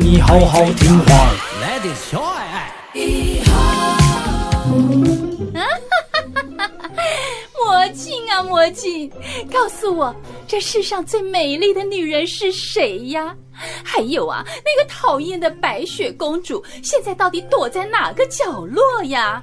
你好好听话。 来点小爱。 魔镜啊魔镜，告诉我这世上最美丽的女人是谁呀？还有啊，那个讨厌的白雪公主现在到底躲在哪个角落呀？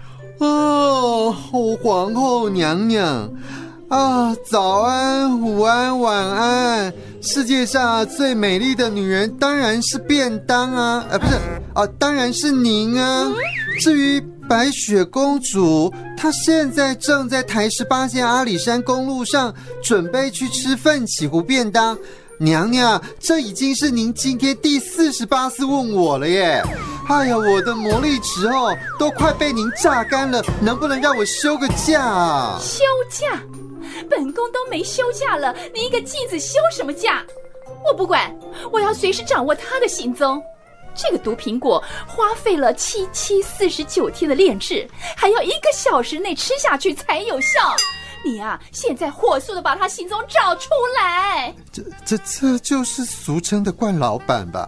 皇后娘娘啊，早安午安晚安。世界上最美丽的女人当然是便当啊，不是啊，当然是您啊。至于白雪公主，她现在正在台18线阿里山公路上准备去吃奋起湖便当。娘娘，这已经是您今天第48次问我了耶。哎呀，我的魔力值都快被您榨干了，能不能让我休个假啊？ 休假？本宫都没休假了，你一个继子休什么假？我不管，我要随时掌握他的行踪。这个毒苹果花费了7749天的炼制，还要1个小时内吃下去才有效。你啊，现在火速的把他行踪找出来。 这就是俗称的惯老板吧？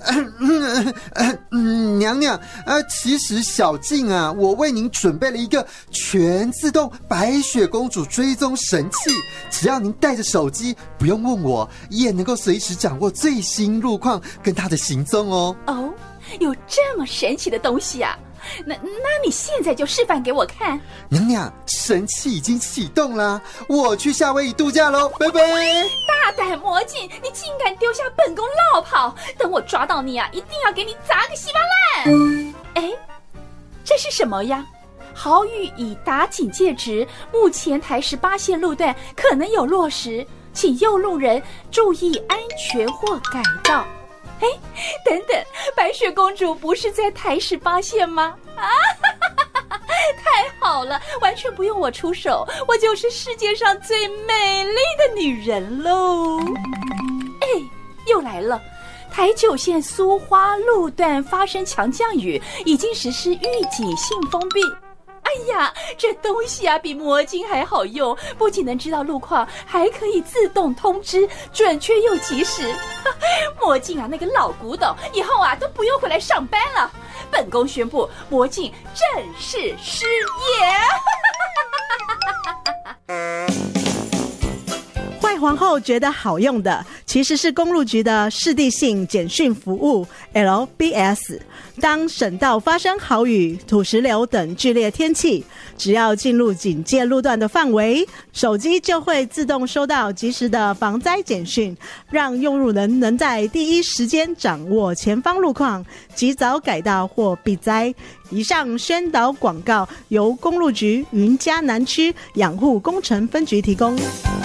娘娘，其实小静啊，我为您准备了一个全自动白雪公主追踪神器，只要您带着手机，不用问我，也能够随时掌握最新路况跟她的行踪哦。 哦，有这么神奇的东西啊？那你现在就示范给我看。 娘娘，神器已经启动了，我去夏威夷度假喽，拜拜。 大胆魔镜，你竟敢丢下本宫落跑！等我抓到你啊，一定要给你砸个稀巴烂！哎，这是什么呀？豪雨已达警戒值，目前台18线路段可能有落石，请右路人注意安全或改道。哎，等等，白雪公主不是在台18线吗？啊，太好了，完全不用我出手，我就是世界上最美丽的女人喽！哎，又来了，台9线苏花路段发生强降雨，已经实施预警性封闭。哎呀，这东西啊比魔镜还好用，不仅能知道路况，还可以自动通知，准确又及时。魔镜啊，那个老古董，以后啊都不用回来上班了。本宫宣布，魔镜正式失业。 坏皇后觉得好用的其实是公路局的市地性简讯服务 LBS。 当省道发生豪雨、土石流等剧烈天气，只要进入警戒路段的范围，手机就会自动收到及时的防灾简讯，让用路人能在第一时间掌握前方路况，及早改道或避灾。以上宣导广告由公路局云嘉南区养护工程分局提供。